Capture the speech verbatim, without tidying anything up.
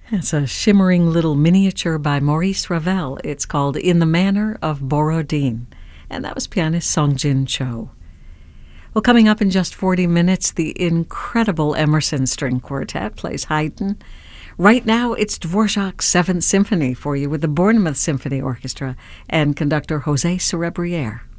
It's a shimmering little miniature by Maurice Ravel. It's called In the Manner of Borodin, and that was pianist Song-Jin Cho. Well, coming up in just forty minutes, the incredible Emerson String Quartet plays Haydn. Right now, it's Dvorak's Seventh Symphony for you with the Bournemouth Symphony Orchestra and conductor José Cerebriere.